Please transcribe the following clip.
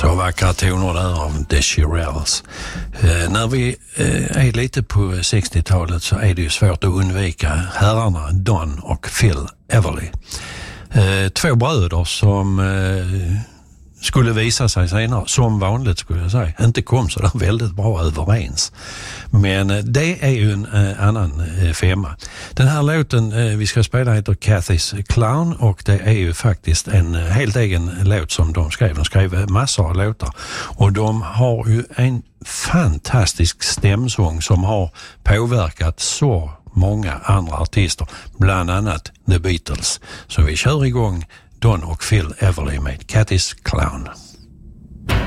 Så vackra toner där av The Shirelles. När vi är lite på 60-talet så är det ju svårt att undvika herrarna Don och Phil Everly. Två bröder som skulle visa sig senare, som vanligt skulle jag säga, inte kom så där väldigt bra överens. Men det är ju en annan femma. Den här låten vi ska spela heter Cathy's Clown och det är ju faktiskt en helt egen låt som de skrev. De skrev massor av låtar och de har ju en fantastisk stämsång som har påverkat så många andra artister, bland annat The Beatles. Så vi kör igång Don och Phil Everly med Cathy's Clown.